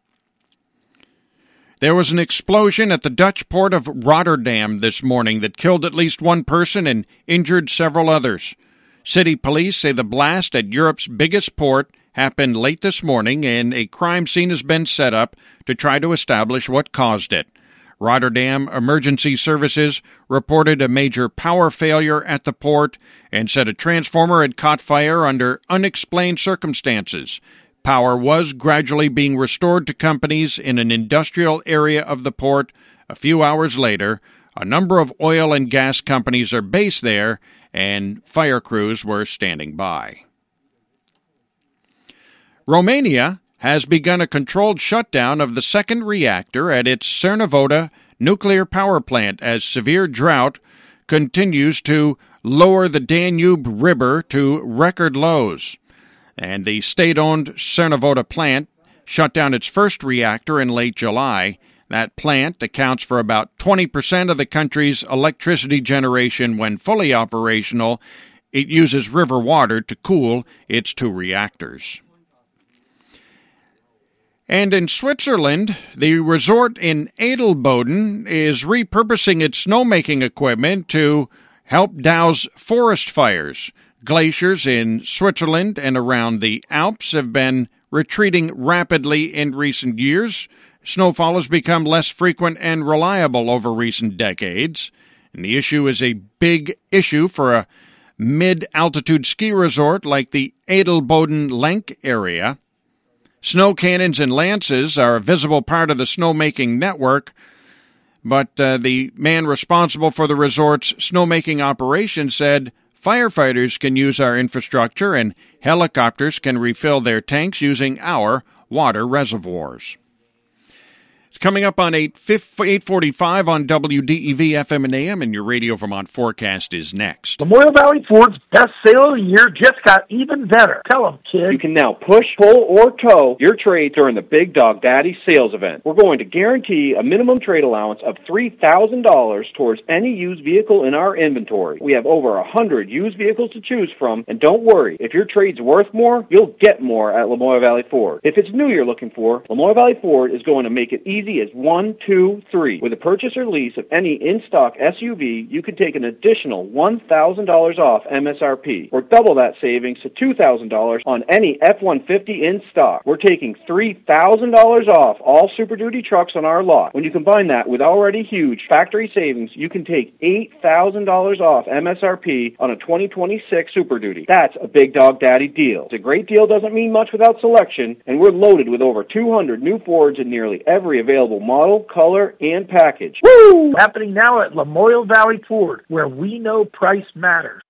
There was an explosion at the Dutch port of Rotterdam this morning that killed at least one person and injured several others. City police say the blast at Europe's biggest port happened late this morning, and a crime scene has been set up to try to establish what caused it. Rotterdam Emergency Services reported a major power failure at the port and said a transformer had caught fire under unexplained circumstances. Power was gradually being restored to companies in an industrial area of the port. A few hours later, a number of oil and gas companies are based there, and fire crews were standing by. Romania has begun a controlled shutdown of the second reactor at its Cernavoda nuclear power plant as severe drought continues to lower the Danube River to record lows. And the state-owned Cernavoda plant shut down its first reactor in late July. That plant accounts for about 20% of the country's electricity generation when fully operational. It uses river water to cool its 2 reactors. And in Switzerland, the resort in Adelboden is repurposing its snowmaking equipment to help douse forest fires. Glaciers in Switzerland and around the Alps have been retreating rapidly in recent years. Snowfall has become less frequent and reliable over recent decades. And the issue is a big issue for a mid-altitude ski resort like the Adelboden Lenk area. Snow cannons and lances are a visible part of the snowmaking network, but the man responsible for the resort's snowmaking operation said firefighters can use our infrastructure and helicopters can refill their tanks using our water reservoirs. It's coming up on 8:45 on WDEV FM and AM, and your Radio Vermont forecast is next. Memorial Valley Ford's best sale of the year just got even better. Tell them, kid. You can now push, pull, or tow your trade during the Big Dog Daddy sales event. We're going to guarantee a minimum trade allowance of $3,000 towards any used vehicle in our inventory. We have over 100 used vehicles to choose from, and don't worry, if your trade's worth more, you'll get more at Lamoille Valley Ford. If it's new you're looking for, Lamoille Valley Ford is going to make it easy as 1, 2, 3. With a purchase or lease of any in-stock SUV, you can take an additional $1,000 off MSRP, or double that savings to $2,000 on any F-150 in stock. We're taking $3,000 off all Super Duty trucks on our lot. When you combine that with already huge factory savings, you can take $8,000 off MSRP on a 2026 Super Duty. That's a Big Dog Daddy deal. It's a great deal, doesn't mean much without selection, and we're loaded with over 200 new Fords in nearly every available model, color, and package. Woo! Happening now at Lamoille Valley Ford, where we know price matters.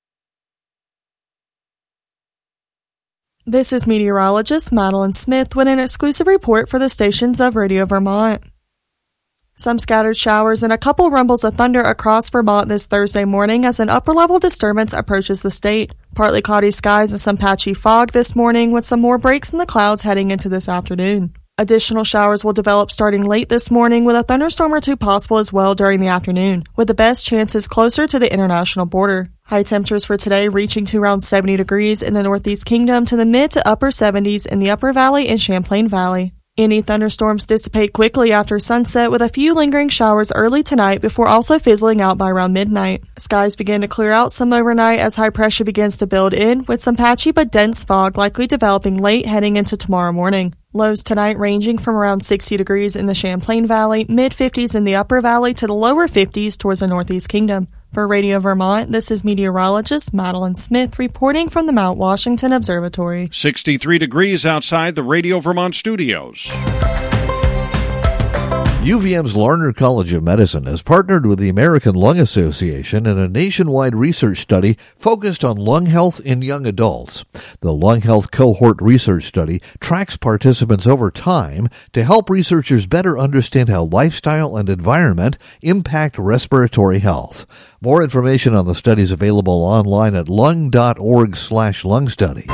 This is meteorologist Madeline Smith with an exclusive report for the stations of Radio Vermont. Some scattered showers and a couple rumbles of thunder across Vermont this Thursday morning as an upper-level disturbance approaches the state. Partly cloudy skies and some patchy fog this morning with some more breaks in the clouds heading into this afternoon. Additional showers will develop starting late this morning with a thunderstorm or two possible as well during the afternoon, with the best chances closer to the international border. High temperatures for today reaching to around 70 degrees in the Northeast Kingdom to the mid to upper 70s in the Upper Valley and Champlain Valley. Any thunderstorms dissipate quickly after sunset with a few lingering showers early tonight before also fizzling out by around midnight. Skies begin to clear out some overnight as high pressure begins to build in, with some patchy but dense fog likely developing late heading into tomorrow morning. Lows tonight ranging from around 60 degrees in the Champlain Valley, mid-50s in the Upper Valley to the lower 50s towards the Northeast Kingdom. For Radio Vermont, this is meteorologist Madeline Smith reporting from the Mount Washington Observatory. 63 degrees outside the Radio Vermont studios. UVM's Larner College of Medicine has partnered with the American Lung Association in a nationwide research study focused on lung health in young adults. The Lung Health Cohort Research Study tracks participants over time to help researchers better understand how lifestyle and environment impact respiratory health. More information on the study is available online at lung.org/lungstudy.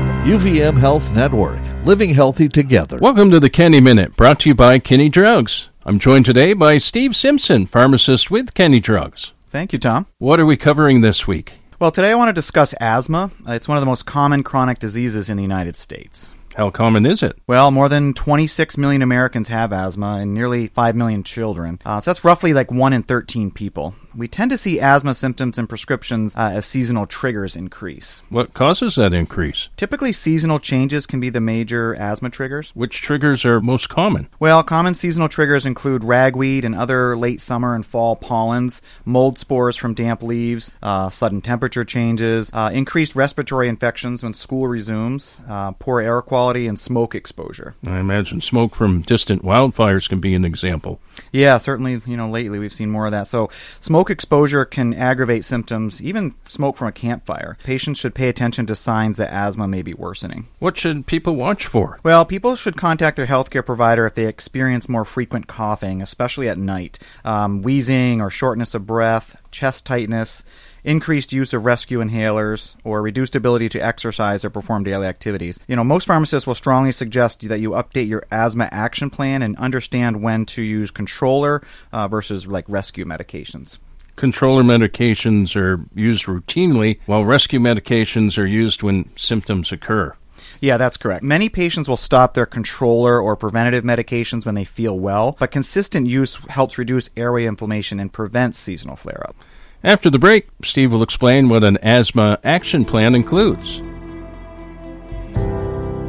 UVM Health Network, living healthy together. Welcome to the Kenny Minute, brought to you by Kenny Drugs. I'm joined today by Steve Simpson, pharmacist with Kenny Drugs. Thank you, Tom. What are we covering this week? Well, today I want to discuss asthma. It's one of the most common chronic diseases in the United States. How common is it? Well, more than 26 million Americans have asthma and nearly 5 million children. So that's roughly like 1 in 13 people. We tend to see asthma symptoms and prescriptions as seasonal triggers increase. What causes that increase? Typically, seasonal changes can be the major asthma triggers. Which triggers are most common? Well, common seasonal triggers include ragweed and other late summer and fall pollens, mold spores from damp leaves, sudden temperature changes, increased respiratory infections when school resumes, poor air quality, and smoke exposure. I imagine smoke from distant wildfires can be an example. Yeah, certainly, lately we've seen more of that. So smoke exposure can aggravate symptoms, even smoke from a campfire. Patients should pay attention to signs that asthma may be worsening. What should people watch for? Well, people should contact their healthcare provider if they experience more frequent coughing, especially at night, wheezing or shortness of breath, chest tightness, increased use of rescue inhalers, or reduced ability to exercise or perform daily activities. Most pharmacists will strongly suggest that you update your asthma action plan and understand when to use controller versus rescue medications. Controller medications are used routinely, while rescue medications are used when symptoms occur. Yeah, that's correct. Many patients will stop their controller or preventative medications when they feel well, but consistent use helps reduce airway inflammation and prevents seasonal flare-up. After the break, Steve will explain what an asthma action plan includes.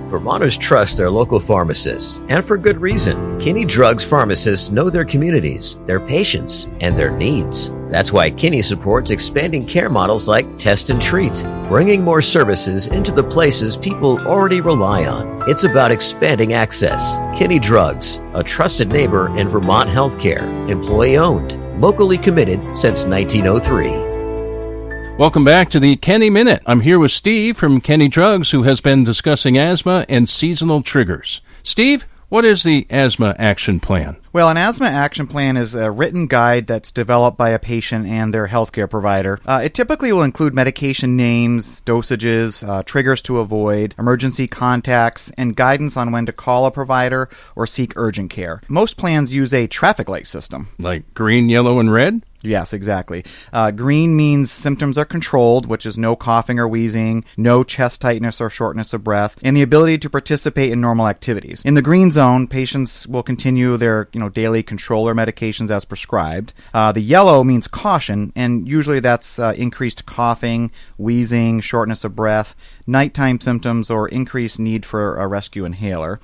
Vermonters trust their local pharmacists, and for good reason. Kinney Drugs pharmacists know their communities, their patients, and their needs. That's why Kinney supports expanding care models like Test and Treat, bringing more services into the places people already rely on. It's about expanding access. Kinney Drugs, a trusted neighbor in Vermont healthcare, employee-owned, locally committed since 1903. Welcome back to the Kenny Minute. I'm here with Steve from Kenny Drugs, who has been discussing asthma and seasonal triggers. Steve, what is the Asthma Action Plan? Well, an asthma action plan is a written guide that's developed by a patient and their healthcare provider. It typically will include medication names, dosages, triggers to avoid, emergency contacts, and guidance on when to call a provider or seek urgent care. Most plans use a traffic light system. Like green, yellow, and red? Yes, exactly. Green means symptoms are controlled, which is no coughing or wheezing, no chest tightness or shortness of breath, and the ability to participate in normal activities. In the green zone, patients will continue their daily controller medications as prescribed. The yellow means caution, and usually that's increased coughing, wheezing, shortness of breath, nighttime symptoms, or increased need for a rescue inhaler.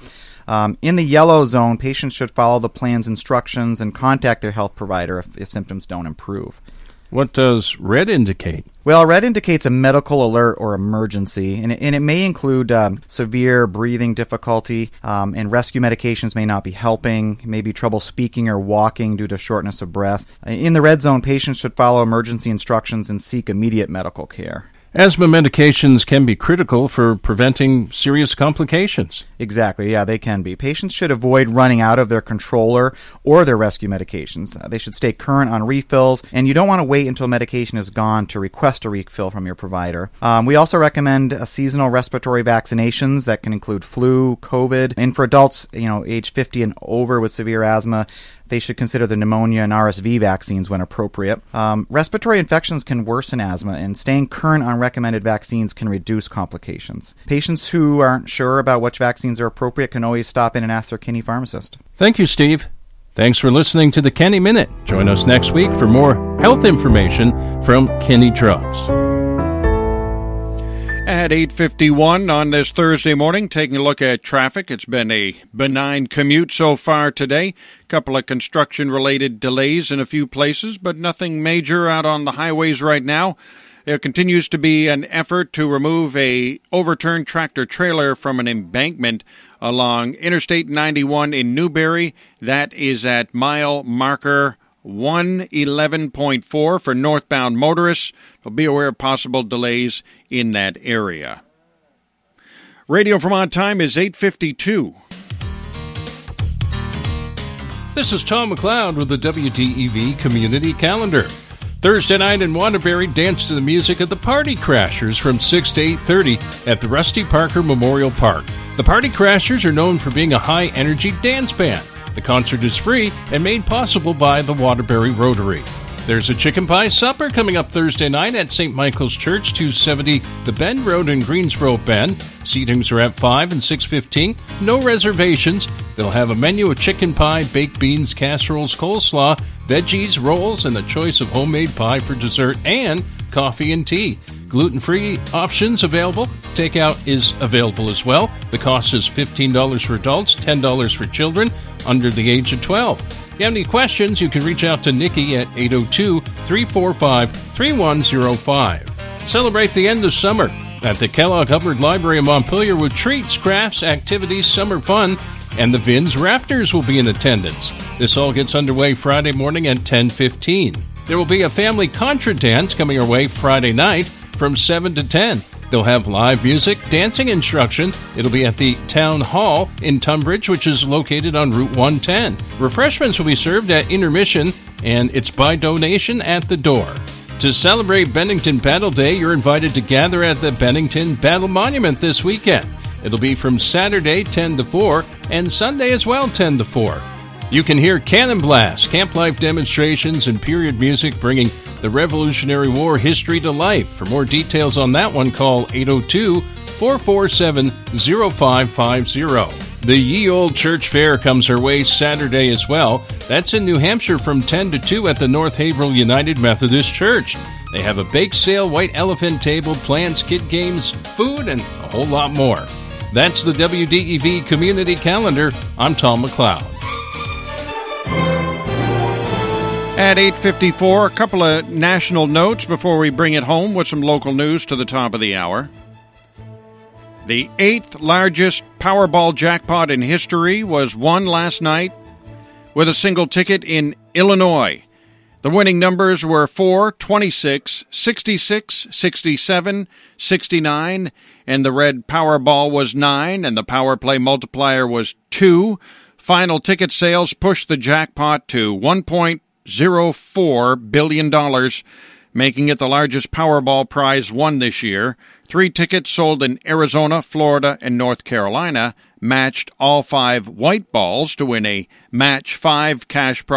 In the yellow zone, patients should follow the plan's instructions and contact their health provider if symptoms don't improve. What does red indicate? Well, red indicates a medical alert or emergency, and it may include severe breathing difficulty, and rescue medications may not be helping, maybe trouble speaking or walking due to shortness of breath. In the red zone, patients should follow emergency instructions and seek immediate medical care. Asthma medications can be critical for preventing serious complications. Exactly, yeah, they can be. Patients should avoid running out of their controller or their rescue medications. They should stay current on refills, and you don't want to wait until medication is gone to request a refill from your provider. We also recommend seasonal respiratory vaccinations that can include flu, COVID, and for adults, age 50 and over with severe asthma, they should consider the pneumonia and RSV vaccines when appropriate. Respiratory infections can worsen asthma, and staying current on recommended vaccines can reduce complications. Patients who aren't sure about which vaccines are appropriate can always stop in and ask their Kenny pharmacist. Thank you, Steve. Thanks for listening to the Kenny Minute. Join us next week for more health information from Kenny Drugs. At 8:51 on this Thursday morning, taking a look at traffic. It's been a benign commute so far today. A couple of construction-related delays in a few places, but nothing major out on the highways right now. There continues to be an effort to remove a overturned tractor-trailer from an embankment along Interstate 91 in Newberry. That is at mile marker 111.4 for northbound motorists. So be aware of possible delays in that area. Radio Vermont time is 8:52. This is Tom McLeod with the WDEV Community Calendar. Thursday night in Waterbury, dance to the music of the Party Crashers from 6 to 8:30 at the Rusty Parker Memorial Park. The Party Crashers are known for being a high-energy dance band. The concert is free and made possible by the Waterbury Rotary. There's a chicken pie supper coming up Thursday night at St. Michael's Church, 270 The Bend Road in Greensboro, Bend. Seatings are at 5 and 6:15. No reservations. They'll have a menu of chicken pie, baked beans, casseroles, coleslaw, veggies, rolls, and a choice of homemade pie for dessert, and coffee and tea. Gluten-free options available. Takeout is available as well. The cost is $15 for adults, $10 for children under the age of 12. If you have any questions, you can reach out to Nikki at 802-345-3105. Celebrate the end of summer at the Kellogg Hubbard Library in Montpelier with treats, crafts, activities, summer fun, and the Vins Raptors will be in attendance. This all gets underway Friday morning at 10:15. There will be a family contra dance coming our way Friday night from 7 to 10. They'll have live music, dancing instruction. It'll be at the Town Hall in Tunbridge, which is located on Route 110. Refreshments will be served at intermission, and it's by donation at the door. To celebrate Bennington Battle Day, you're invited to gather at the Bennington Battle Monument this weekend. It'll be from Saturday 10 to 4 and Sunday as well 10 to 4. You can hear cannon blasts, camp life demonstrations, and period music bringing the Revolutionary War history to life. For more details on that one, call 802-447-0550. The Ye Olde Church Fair comes her way Saturday as well. That's in New Hampshire from 10 to 2 at the North Haverhill United Methodist Church. They have a bake sale, white elephant table, plans, kid games, food, and a whole lot more. That's the WDEV Community Calendar. I'm Tom McLeod. At 8:54, a couple of national notes before we bring it home with some local news to the top of the hour. The 8th largest Powerball jackpot in history was won last night with a single ticket in Illinois. The winning numbers were 4, 26, 66, 67, 69, and the red Powerball was 9, and the Power Play multiplier was 2. Final ticket sales pushed the jackpot to $1.04 billion, making it the largest Powerball prize won this year. 3 tickets sold in Arizona, Florida, and North Carolina matched all 5 white balls to win a match 5 cash prize.